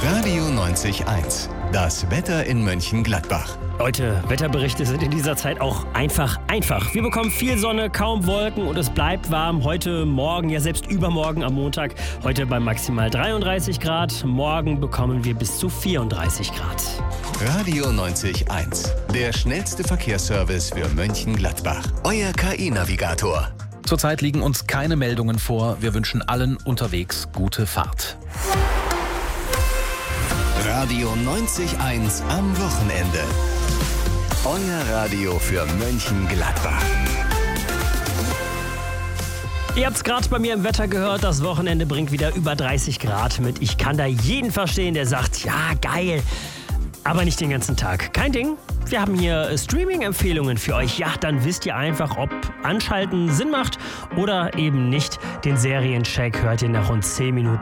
Radio 90.1. Das Wetter in Mönchengladbach. Leute, Wetterberichte sind in dieser Zeit auch einfach. Wir bekommen viel Sonne, kaum Wolken und es bleibt warm. Heute, morgen, ja selbst übermorgen am Montag. Heute bei maximal 33 Grad. Morgen bekommen wir bis zu 34 Grad. Radio 90.1. Der schnellste Verkehrsservice für Mönchengladbach. Euer KI-Navigator. Zurzeit liegen uns keine Meldungen vor. Wir wünschen allen unterwegs gute Fahrt. Radio 90.1 am Wochenende. Euer Radio für Mönchengladbach. Ihr habt es gerade bei mir im Wetter gehört, das Wochenende bringt wieder über 30 Grad mit. Ich kann da jeden verstehen, der sagt, ja geil, aber nicht den ganzen Tag. Kein Ding. Wir haben hier Streaming-Empfehlungen für euch. Ja, dann wisst ihr einfach, ob Anschalten Sinn macht oder eben nicht. Den Seriencheck hört ihr nach rund 10 Minuten